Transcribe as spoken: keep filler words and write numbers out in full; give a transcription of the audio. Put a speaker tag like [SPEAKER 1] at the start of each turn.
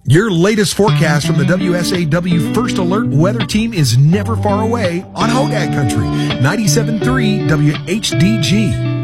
[SPEAKER 1] Your latest forecast from the W S A W First Alert Weather Team is never far away on Hodag Country, ninety-seven point three W H D G.